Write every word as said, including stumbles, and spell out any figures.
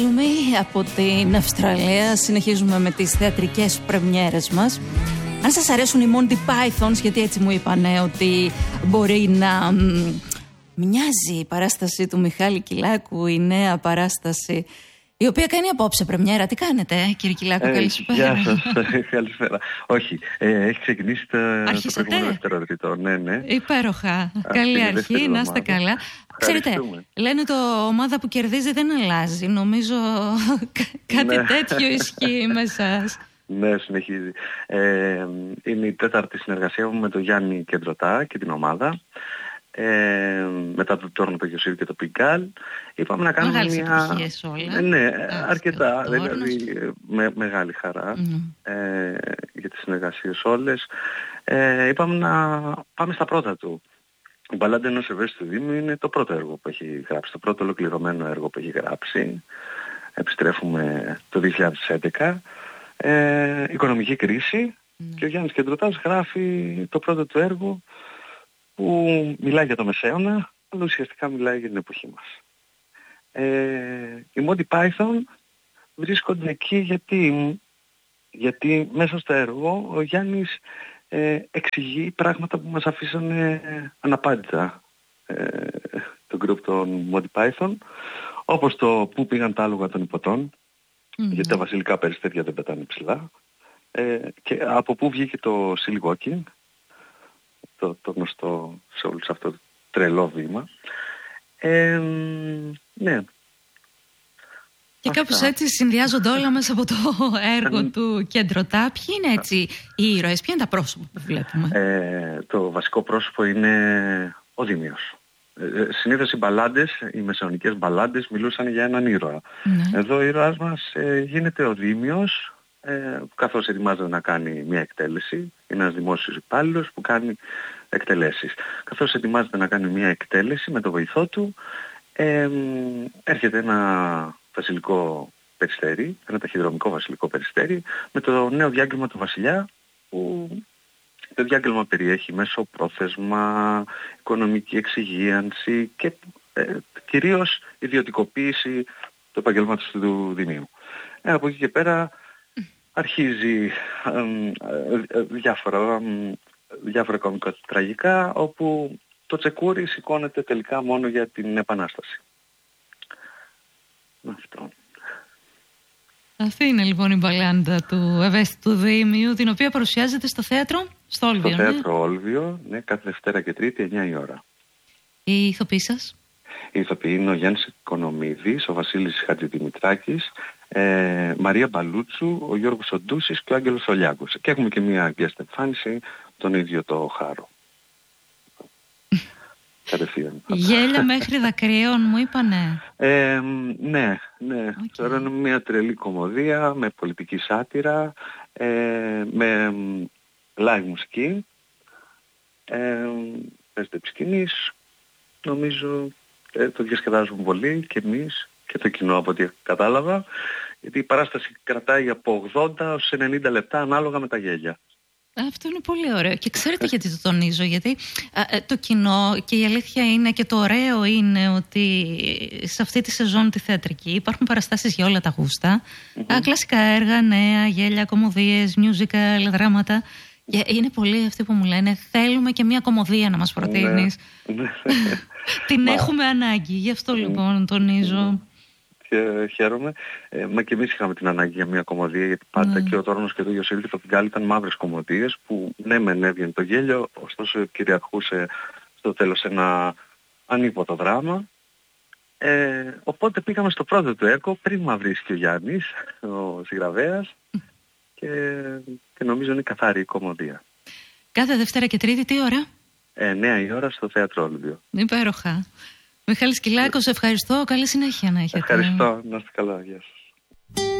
Από την Αυστραλία συνεχίζουμε με τις θεατρικές πρεμιέρες μας. Αν σας αρέσουν οι Monty Pythons, γιατί έτσι μου είπανε ότι μπορεί να μ, μοιάζει η παράσταση του Μιχάλη Κυλάκου, η νέα παράσταση, η οποία κάνει απόψε πρεμιέρα. Τι κάνετε, κύριε Κυλάκου, ε, καλησπέρα. Γεια σας, καλησπέρα. Όχι, ε, έχει ξεκινήσει το, το προηγούμενο δευτερόλεπτο. Ναι, ναι. Υπέροχα. Α, καλή αρχή, να είστε καλά. Ξέρετε, λένε το ομάδα που κερδίζει δεν αλλάζει. Νομίζω κάτι ναι. τέτοιο ισχύει με εσάς. Ναι, συνεχίζει. Ε, είναι η τέταρτη συνεργασία μου με τον Γιάννη Κεντρωτά και την ομάδα. Ε, μετά το Τόρνο, το Γιωσήρ και το Πιγκάλ. Είπαμε να κάνουμε μεγάλες μια... επιτυχίες όλα. Ναι, Άς, αρκετά. Δηλαδή, με, μεγάλη χαρά mm. ε, για τις συνεργασίες όλες. Ε, είπαμε να πάμε στα πρώτα του. Η Μπαλάντα ενός ευαίσθητου Δήμου είναι το πρώτο έργο που έχει γράψει, το πρώτο ολοκληρωμένο έργο που έχει γράψει. Επιστρέφουμε το δύο χιλιάδες έντεκα. Ε, οικονομική κρίση mm. και ο Γιάννης Κεντρωτάς γράφει το πρώτο του έργο που μιλάει για το Μεσαίωνα, αλλά ουσιαστικά μιλάει για την εποχή μας. Ε, οι Monty Python βρίσκονται εκεί γιατί, γιατί μέσα στο έργο ο Γιάννης ε, εξηγεί πράγματα που μας αφήσανε αναπάντητα ε, το group των Monty Python, όπως το πού πήγαν τα άλογα των υποτών, mm-hmm. γιατί τα βασιλικά περιστέρια δεν πετάνε ψηλά, ε, και από πού βγήκε το silly walking, το, το γνωστό σε όλους αυτό το τρελό βήμα. Ε, ναι. Και αυτά. Κάπως έτσι συνδυάζονται όλα μέσα από το έργο του Κεντρωτά. Ποιοι είναι έτσι οι ήρωες, ποια είναι τα πρόσωπα που βλέπουμε? Ε, το βασικό πρόσωπο είναι ο Δήμιος. Ε, συνήθως οι μπαλάντες, οι μεσαιωνικές μπαλάντες μιλούσαν για έναν ήρωα. Ναι. Εδώ ο ήρωας μας ε, γίνεται ο Δήμιος, ε, καθώς ετοιμάζεται να κάνει μια εκτέλεση. Είναι ένας δημόσιος υπάλληλος που κάνει εκτελέσεις. Καθώς ετοιμάζεται να κάνει μια εκτέλεση με τον βοηθό του, ε, έρχεται ένα βασιλικό περιστέρι, ένα ταχυδρομικό βασιλικό περιστέρι, με το νέο διάγγελμα του βασιλιά, που το διάγγελμα περιέχει μεσοπρόθεσμα, οικονομική εξυγίανση και ε, κυρίως ιδιωτικοποίηση του επαγγελμάτος του Δημίου. Ε, από εκεί και πέρα αρχίζει ε, ε, διάφορα, ε, διάφορα κομικά τραγικά, όπου το τσεκούρι σηκώνεται τελικά μόνο για την Επανάσταση. Αυτό. Αυτή είναι λοιπόν η μπαλάντα του ευαίσθητου Δήμιου, την οποία παρουσιάζεται στο θέατρο, στο Όλβιο. Στο θέατρο Όλβιο, ναι, κάθε Δευτέρα και Τρίτη, εννιά η ώρα. Οι ηθοποιοί σας? Οι ηθοποιοί είναι ο Γιάννης Οικονομίδης, ο Βασίλης Χατζηδημητράκης, ε, Μαρία Μπαλούτσου, ο Γιώργος Οντούσης και ο Άγγελος Ολιάκος. Και έχουμε και μια guest εμφάνιση, τον ίδιο το Χάρο. Κατευθείαν. Γέλια μέχρι δακρύων μου είπανε. Ε, ναι, ναι. Okay. Τώρα είναι μια τρελή κωμωδία με πολιτική σάτυρα, ε, με live μουσική, ε, παίζεται επί σκηνής. Νομίζω ε, το διασκεδάζουμε πολύ και εμείς και το κοινό από ό,τι κατάλαβα, γιατί η παράσταση κρατάει από ογδόντα έως ενενήντα λεπτά ανάλογα με τα γέλια. Αυτό είναι πολύ ωραίο. Και ξέρετε γιατί το τονίζω? Γιατί α, το κοινό, και η αλήθεια είναι και το ωραίο είναι ότι σε αυτή τη σεζόν τη θεατρική υπάρχουν παραστάσεις για όλα τα γούστα. Mm-hmm. Α, κλασικά έργα, νέα, γέλια, κωμωδίες, musical, δράματα. Και είναι πολλοί αυτοί που μου λένε θέλουμε και μια κωμωδία να μας προτείνεις. Ναι. Την έχουμε ανάγκη. Γι' αυτό λοιπόν τονίζω. Και χαίρομαι. Ε, μα και εμείς είχαμε την ανάγκη για μια κωμωδία, γιατί πάντα mm. και ο Τόρνος και το Γιωσήρ και το Πιγκάλ ήταν μαύρες κωμωδίες που ναι μεν έβγαινε το γέλιο, ωστόσο κυριαρχούσε στο τέλος ένα ανίποτο δράμα. Ε, οπότε πήγαμε στο πρώτο του έργο πριν μαυρίσει ο Γιάννης, ο συγγραφέας, mm. και, και νομίζω είναι καθαρή η κωμωδία. Κάθε Δευτέρα και Τρίτη τι ώρα? Ε, νέα η ώρα στο θέατρο Όλβιο. Υπέροχα. Μιχάλης Κυλάκος, ευχαριστώ. Καλή συνέχεια να έχετε. Ευχαριστώ. Να είστε καλά. Γεια σας.